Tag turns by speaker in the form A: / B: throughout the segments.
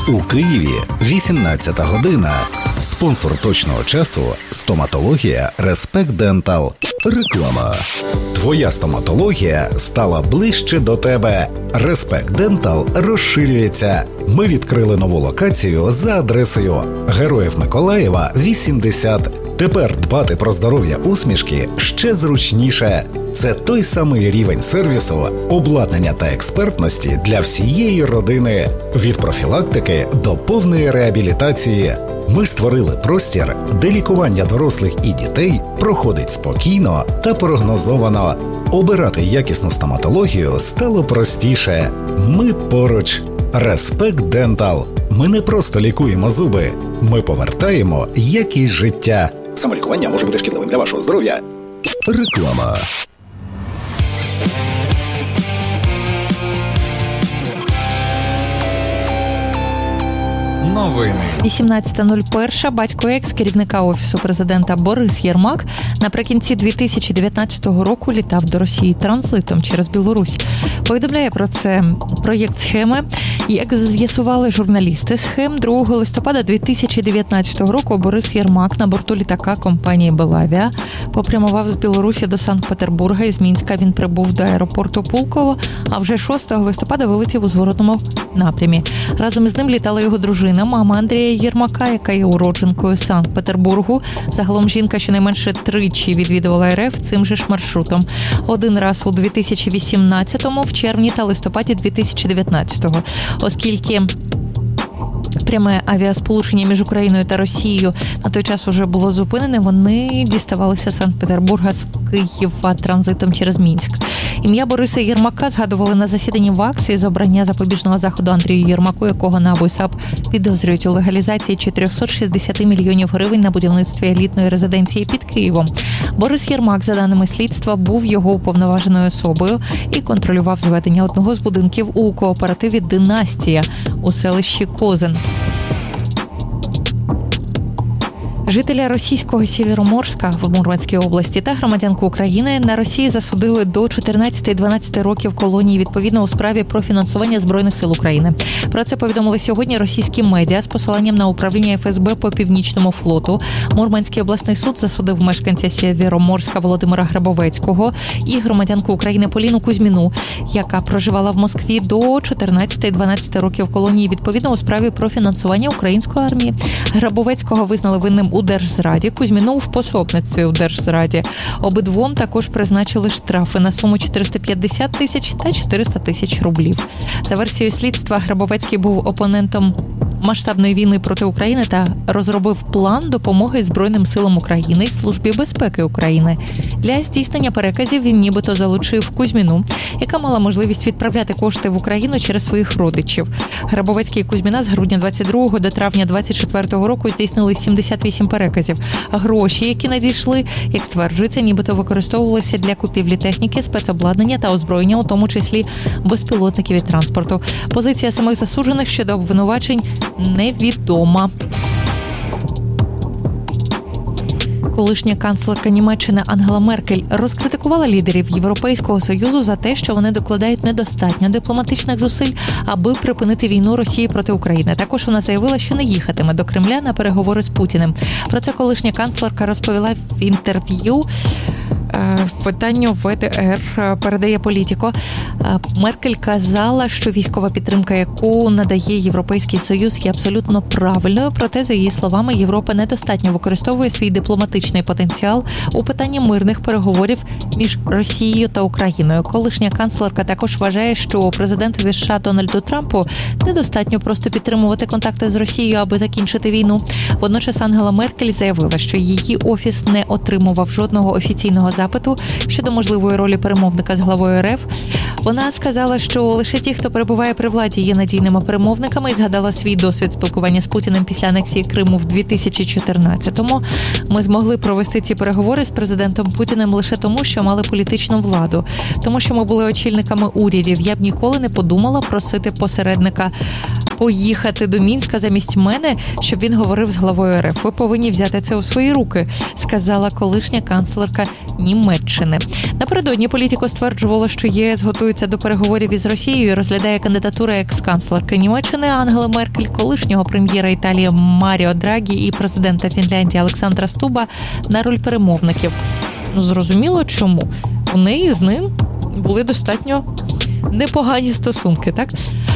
A: У Києві 18 година. Спонсор точного часу – стоматологія Respect Dental. Реклама. Твоя стоматологія стала ближче до тебе. Respect Dental розширюється. Ми відкрили нову локацію за адресою Героїв Миколаєва, 80. Тепер дбати про здоров'я усмішки ще зручніше. Це той самий рівень сервісу, обладнання та експертності для всієї родини. Від профілактики до повної реабілітації. Ми створили простір, де лікування дорослих і дітей проходить спокійно та прогнозовано. Обирати якісну стоматологію стало простіше. Ми поруч. Respect Dental. Ми не просто лікуємо зуби. Ми повертаємо якість життя. Самолікування може бути шкідливим для вашого здоров'я. Реклама.
B: Новини. 18.01. Батько екс-керівника Офісу президента Борис Єрмак наприкінці 2019 року літав до Росії транзитом через Білорусь. Повідомляє про це проєкт «Схеми». Як з'ясували журналісти «Схем», 2 листопада 2019 року Борис Єрмак на борту літака компанії «Белавіа» попрямував з Білорусі до Санкт-Петербурга. Із Мінська він прибув до аеропорту Пулково, а вже 6 листопада вилетів у зворотному напрямі. Разом із ним літала його дружина, мама Андрія Єрмака, яка є уродженкою Санкт-Петербургу. Загалом жінка щонайменше 3 відвідувала РФ цим же ж маршрутом. Один раз у 2018-му, в червні та листопаді 2019-го. Оскільки пряме авіасполучення між Україною та Росією на той час уже було зупинене, вони діставалися Санкт-Петербурга з Києва транзитом через Мінськ. Ім'я Бориса Єрмака згадували на засіданні ВАКС із обрання запобіжного заходу Андрію Єрмаку, якого НАБУ і САП підозрюють у легалізації 460 мільйонів гривень на будівництві елітної резиденції під Києвом. Борис Єрмак, за даними слідства, був його уповноваженою особою і контролював зведення одного з будинків у кооперативі «Династія» у селищі Козин. Жителя російського Сєвєроморська в Мурманській області та громадянку України на Росії засудили до 14 і 12 років колонії відповідно у справі про фінансування Збройних сил України. Про це повідомили сьогодні російські медіа з посиланням на управління ФСБ по Північному флоту. Мурманський обласний суд засудив мешканця Сєвєроморська Володимира Грабовецького і громадянку України Поліну Кузьміну, яка проживала в Москві, до 14 і 12 років колонії відповідно у справі про фінансування української армії. Грабовецького визнали винним у держзраді, Кузьміну в пособництві у держзраді. Обидвом також призначили штрафи на суму 450 тисяч та 400 тисяч рублів. За версією слідства, Грабовецький був опонентом масштабної війни проти України та розробив план допомоги Збройним силам України і Службі безпеки України. Для здійснення переказів він нібито залучив Кузьміну, яка мала можливість відправляти кошти в Україну через своїх родичів. Грабовецький і Кузьміна з грудня 22 до травня 24 року здійснили 78 переказів. Гроші, які надійшли, як стверджується, нібито використовувалися для купівлі техніки, спецобладнання та озброєння, у тому числі безпілотників і транспорту. Позиція самих засуджених щодо обвинувачень невідома. Колишня канцлерка Німеччини Ангела Меркель розкритикувала лідерів Європейського Союзу за те, що вони докладають недостатньо дипломатичних зусиль, аби припинити війну Росії проти України. Також вона заявила, що не їхатиме до Кремля на переговори з Путіним. Про це колишня канцлерка розповіла в інтерв'ю виданню ВДР, передає Політіко. Меркель казала, що військова підтримка, яку надає Європейський Союз, є абсолютно правильною. Проте, за її словами, Європа недостатньо використовує свій дипломатичний потенціал у питанні мирних переговорів між Росією та Україною. Колишня канцлерка також вважає, що президентові США Дональду Трампу недостатньо просто підтримувати контакти з Росією, аби закінчити війну. Водночас Ангела Меркель заявила, що її офіс не отримував жодного офіційного запиту щодо можливої ролі перемовника з главою РФ. Вона сказала, що лише ті, хто перебуває при владі, є надійними перемовниками, і згадала свій досвід спілкування з Путіним після анексії Криму в 2014-му. Ми змогли провести ці переговори з президентом Путіним лише тому, що мали політичну владу. Тому що ми були очільниками урядів. Я б ніколи не подумала просити посередника поїхати до Мінська замість мене, щоб він говорив з главою РФ. Ви повинні взяти це у свої руки, сказала колишня канцлерка Німеччини. Напередодні Політіко стверджувало, що ЄС готується до переговорів із Росією і розглядає кандидатури екс-канцлерки Німеччини Ангели Меркель, колишнього прем'єра Італії Маріо Драгі і президента Фінляндії Олександра Стуба на роль перемовників. Зрозуміло чому. У неї з ним були достатньо непогані стосунки, так?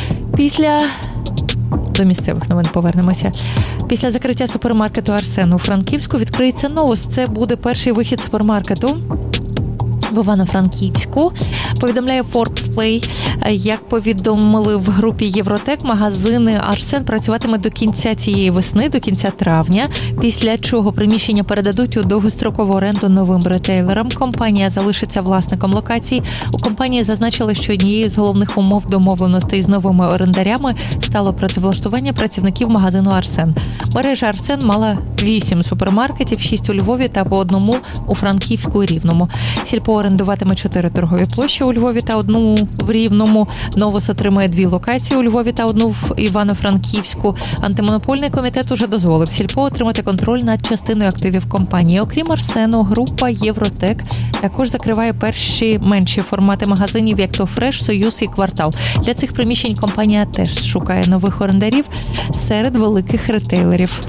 B: До місцевих новин повернемося. Після закриття супермаркету «Арсен» у Франківську відкриється Новус. Це буде перший вихід супермаркету в Івано-Франківську, повідомляє Forbes Play. Як повідомили в групі Євротек, магазини «Арсен» працюватимуть до кінця цієї весни, до кінця травня, після чого приміщення передадуть у довгострокову оренду новим ретейлерам. Компанія залишиться власником локацій. У компанії зазначили, що однією з головних умов домовленостей з новими орендарями стало працевлаштування працівників магазину «Арсен». Мережа «Арсен» мала 8 супермаркетів, 6 у Львові та по одному у Франківську і Рівному. Сільпо орендуватиме 4 торгові площі у Львові та 1 в Рівному. Новус отримає 2 локації у Львові та 1 в Івано-Франківську. Антимонопольний комітет уже дозволив Сільпо отримати контроль над частиною активів компанії. Окрім «Арсену», група Євротек також закриває перші менші формати магазинів, як то «Фреш», «Союз» і «Квартал». Для цих приміщень компанія теж шукає нових орендарів серед великих ретейлерів.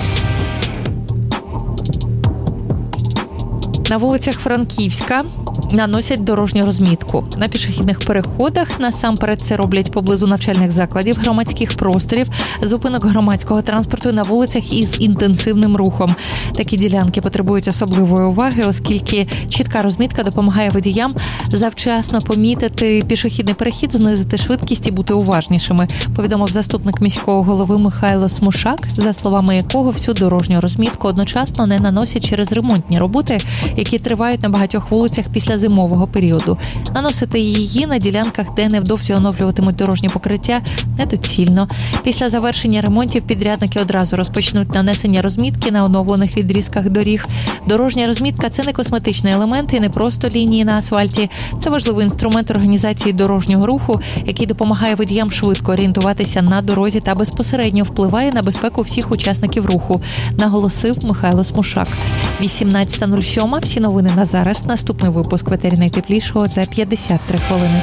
B: На вулицях Франківська наносять дорожню розмітку. На пішохідних переходах, насамперед це роблять поблизу навчальних закладів, громадських просторів, зупинок громадського транспорту на вулицях із інтенсивним рухом. Такі ділянки потребують особливої уваги, оскільки чітка розмітка допомагає водіям завчасно помітити пішохідний перехід, знизити швидкість і бути уважнішими, повідомив заступник міського голови Михайло Смушак, за словами якого всю дорожню розмітку одночасно не наносять через ремонтні роботи, які тривають на багатьох вулицях після зимового періоду. Наносити її на ділянках, де невдовзі оновлюватимуть дорожнє покриття, недоцільно. Після завершення ремонтів підрядники одразу розпочнуть нанесення розмітки на оновлених відрізках доріг. Дорожня розмітка – це не косметичний елемент і не просто лінії на асфальті. Це важливий інструмент організації дорожнього руху, який допомагає водіям швидко орієнтуватися на дорозі та безпосередньо впливає на безпеку всіх учасників руху, наголосив Михайло Смушак. 18:07. Всі новини на зараз. Наступний випуск в етері найтеплішого за 53 хвилини.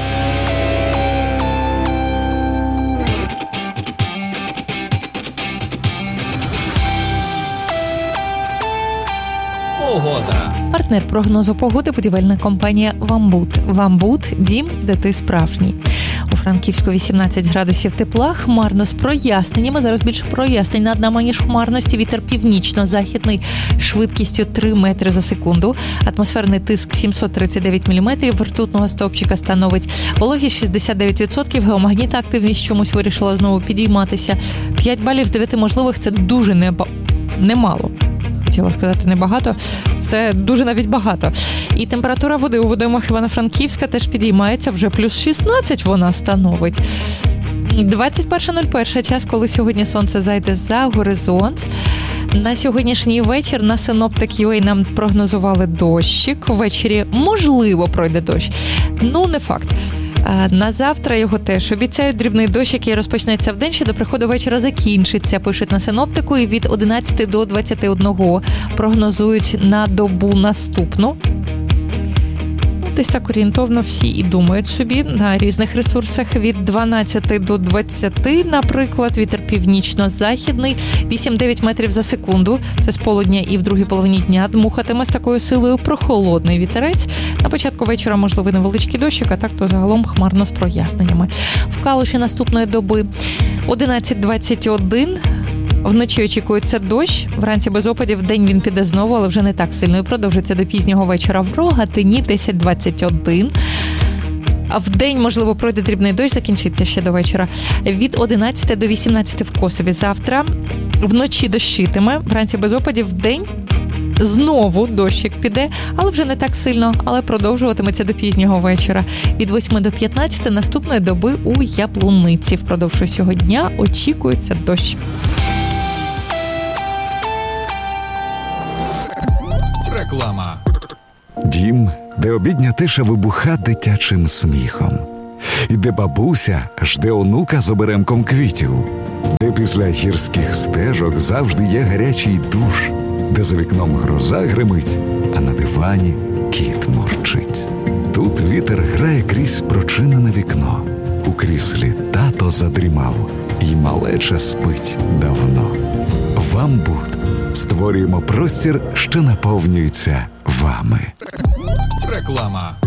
C: Погода.
B: Партнер прогнозу погоди – будівельна компанія «Вамбут». «Вамбут» – дім, де ти справжній. У Франківську 18 градусів тепла, хмарно з проясненнями. Зараз більше прояснень над нами, ніж хмарності. Вітер північно-західний швидкістю 3 метри за секунду. Атмосферний тиск 739 міліметрів. Ртутного стовпчика становить. Вологість 69%. Геомагнітна активність чомусь вирішила знову підійматися. 5 балів з 9 можливих – це дуже немало. Хотіла сказати небагато, це дуже навіть багато. І температура води у водоймах Івано-Франківська теж підіймається, вже плюс 16 вона становить. 21:01 час, коли сьогодні сонце зайде за горизонт. На сьогоднішній вечір на Synoptic.ua нам прогнозували дощик. Ввечері, можливо, пройде дощ. Не факт. На завтра його теж обіцяють. Дрібний дощ, який розпочнеться вдень, ще до приходу вечора закінчиться, пишуть на Синоптику, і від 11 до 21 прогнозують на добу наступну. Десь так орієнтовно всі і думають собі на різних ресурсах. Від 12 до 20, наприклад, вітер північно-західний, 8-9 метрів за секунду. Це з полудня і в другій половині дня дмухатиме з такою силою прохолодний вітерець. На початку вечора можливий невеличкий дощик, а так то загалом хмарно з проясненнями. В Калуші наступної доби 11:21. Вночі очікується дощ, вранці без опадів, вдень він піде знову, але вже не так сильно і продовжиться до пізнього вечора. В Рогатині 10:21. А вдень, можливо, пройде дрібний дощ, закінчиться ще до вечора. Від 11 до 18 в Косові завтра. Вночі дощитиме, вранці без опадів, вдень знову дощик піде, але вже не так сильно, але продовжуватиметься до пізнього вечора. Від 8 до 15 наступної доби у Яблуниці. Впродовж усього дня очікується дощ.
C: Реклама.
D: Дім, де обідня тиша вибуха дитячим сміхом. І де бабуся жде онука з оберемком квітів. де після гірських стежок завжди є гарячий душ, де за вікном гроза гримить, а на дивані кіт мурчить. Тут вітер грає крізь прочинене вікно. У кріслі тато задрімав, і малеча спить давно. Вам Буд. Створюємо простір, що наповнюється вами.
C: Реклама.